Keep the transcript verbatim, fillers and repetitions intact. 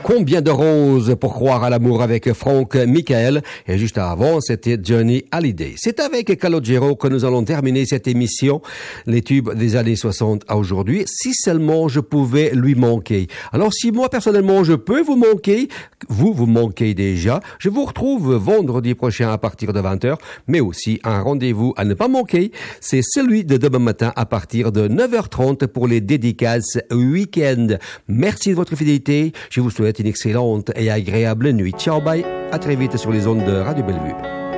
Combien de roses pour croire à l'amour avec Franck Michael. Et juste avant, c'était Johnny Hallyday. C'est avec Calogero que nous allons terminer cette émission, les tubes des années soixante à aujourd'hui. Si seulement je pouvais lui manquer. Alors si moi personnellement je peux vous manquer, vous vous manquez déjà, je vous retrouve vendredi prochain à partir de vingt heures, mais aussi un rendez-vous à ne pas manquer, c'est celui de demain matin à partir de neuf heures trente pour les dédicaces week-end. Merci de votre fidélité, je vous souhaite une excellente et agréable nuit. Ciao, bye, à très vite sur les ondes de Radio Bellevue.